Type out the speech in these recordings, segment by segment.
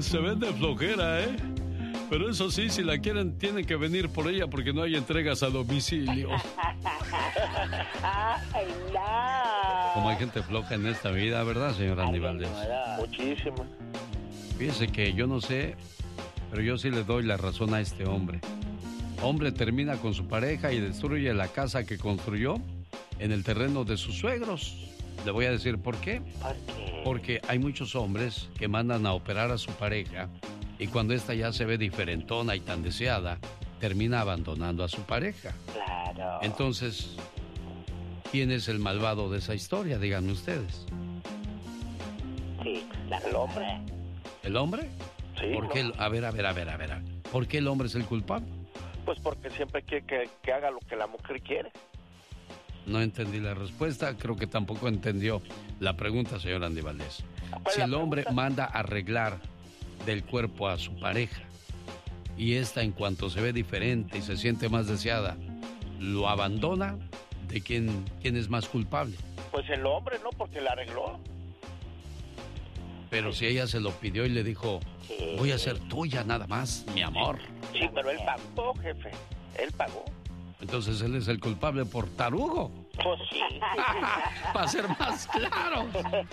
Se vende flojera, ¿eh? Pero eso sí, si la quieren, tienen que venir por ella porque no hay entregas a domicilio. Ay, no. Como hay gente floja en esta vida, ¿verdad, señor Andy Valdés? Muchísimo. Fíjese que yo no sé, pero yo sí le doy la razón a este hombre. Hombre termina con su pareja y destruye la casa que construyó en el terreno de sus suegros. Le voy a decir por qué. ¿Por qué? Porque hay muchos hombres que mandan a operar a su pareja y cuando ésta ya se ve diferentona y tan deseada, termina abandonando a su pareja. Claro. Entonces, ¿quién es el malvado de esa historia? Díganme ustedes. Sí, El hombre. ¿El hombre? Sí. ¿Por qué? ¿no? A ver. ¿Por qué el hombre es el culpable? Pues porque siempre quiere que haga lo que la mujer quiere. No entendí la respuesta, creo que tampoco entendió la pregunta, señor Andy Valdés. Si el hombre manda a arreglar del cuerpo a su pareja y esta en cuanto se ve diferente y se siente más deseada, lo abandona, ¿de quién es más culpable? Pues el hombre, ¿no? Porque la arregló. Pero si ella se lo pidió y le dijo, voy a ser tuya nada más, mi amor. Sí, pero él pagó, jefe. Él pagó. Entonces él es el culpable por tarugo. Pues sí. Para ser más claro.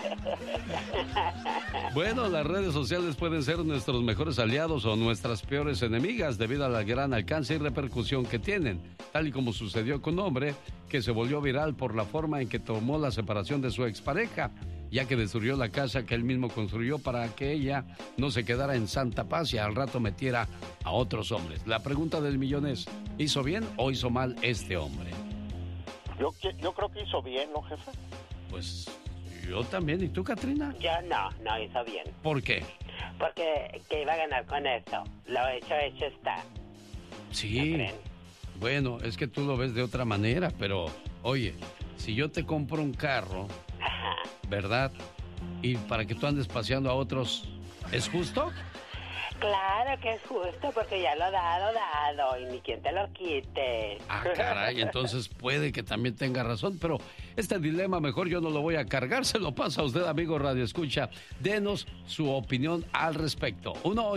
Bueno, las redes sociales pueden ser nuestros mejores aliados o nuestras peores enemigas debido al gran alcance y repercusión que tienen, tal y como sucedió con un hombre que se volvió viral por la forma en que tomó la separación de su expareja, ya que destruyó la casa que él mismo construyó para que ella no se quedara en santa paz y al rato metiera a otros hombres. La pregunta del millón es, ¿hizo bien o hizo mal este hombre? Yo creo que hizo bien, ¿no, jefe? Pues yo también. ¿Y tú, Catrina? Yo no hizo bien. ¿Por qué? Porque que iba a ganar con esto. Lo hecho está. Sí. ¿No creen? Bueno, es que tú lo ves de otra manera, pero oye, si yo te compro un carro, Ajá. ¿verdad? Y para que tú andes paseando a otros, ¿es justo? Claro que es justo porque ya lo dado y ni quien te lo quite. Ah, caray, entonces puede que también tenga razón, pero este dilema mejor yo no lo voy a cargar, se lo pasa a usted, amigo Radio Escucha. Denos su opinión al respecto.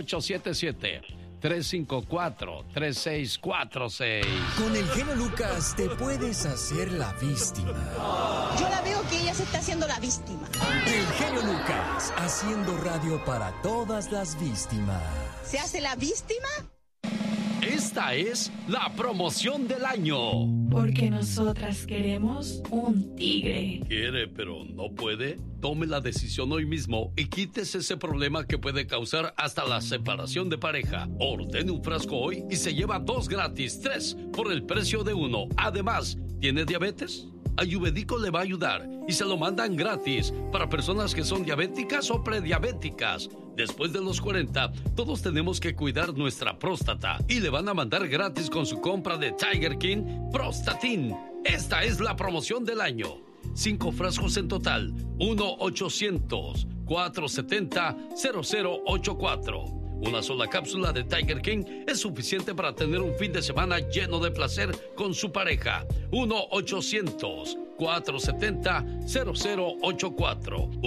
1877-354-3646. Con el genio Lucas te puedes hacer la víctima. Yo la veo que ella se está haciendo la víctima. El genio Lucas, haciendo radio para todas las víctimas. ¿Se hace la víctima? Esta es la promoción del año. Porque nosotras queremos un tigre. ¿Quiere, pero no puede? Tome la decisión hoy mismo y quítese ese problema que puede causar hasta la separación de pareja. Ordene un frasco hoy y se lleva 2 gratis, 3 por el precio de 1. Además, ¿tiene diabetes? Ayurvédico le va a ayudar y se lo mandan gratis para personas que son diabéticas o prediabéticas. Después de los 40, todos tenemos que cuidar nuestra próstata y le van a mandar gratis con su compra de Tiger King Prostatin. Esta es la promoción del año. 5 frascos en total. 1-800-470-0084. Una sola cápsula de Tiger King es suficiente para tener un fin de semana lleno de placer con su pareja. 1-800-470-0084.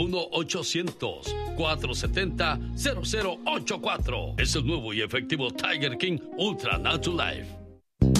1-800-470-0084. Es el nuevo y efectivo Tiger King Ultra Natural Life.